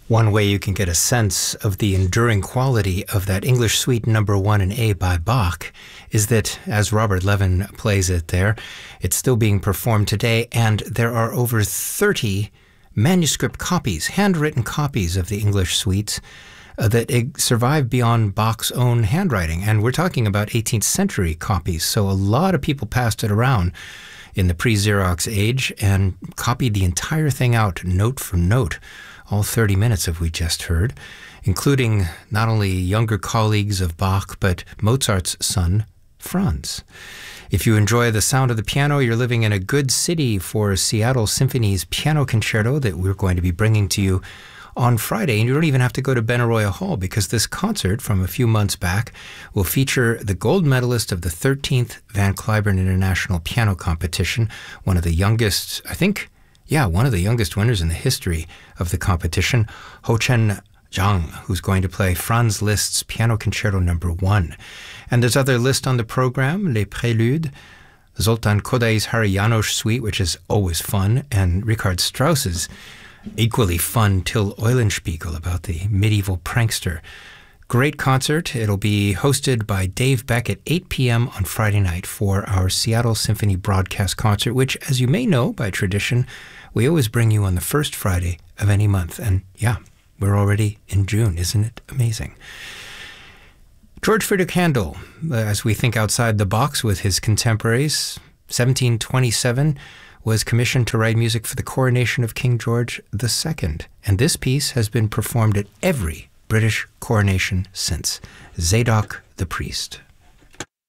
One way you can get a sense of the enduring quality of that English Suite Number 1 in A by Bach is that, as Robert Levin plays it there, it's still being performed today, and there are over 30 manuscript copies, handwritten copies of the English suites that survive beyond Bach's own handwriting. And we're talking about 18th century copies, so a lot of people passed it around in the pre-Xerox age and copied the entire thing out, note for note. All 30 minutes of we just heard, including not only younger colleagues of Bach, but Mozart's son, Franz. If you enjoy the sound of the piano, you're living in a good city for Seattle Symphony's Piano Concerto that we're going to be bringing to you on Friday. And you don't even have to go to Benaroya Hall, because this concert from a few months back will feature the gold medalist of the 13th Van Cliburn International Piano Competition, one of the youngest, one of the youngest winners in the history of the competition, Ho-Chen Zhang, who's going to play Franz Liszt's Piano Concerto Number 1. And there's other Liszt on the program, Les Préludes, Zoltán Kodai's Hari János Suite, which is always fun, and Richard Strauss's equally fun Till Eulenspiegel about the medieval prankster. Great concert. It'll be hosted by Dave Beck at 8 p.m. on Friday night for our Seattle Symphony broadcast concert, which, as you may know by tradition, we always bring you on the first Friday of any month. And yeah, we're already in June. Isn't it amazing? George Friedrich Handel, as we think outside the box with his contemporaries, 1727, was commissioned to write music for the coronation of King George II. And this piece has been performed at every British coronation since. Zadok the Priest.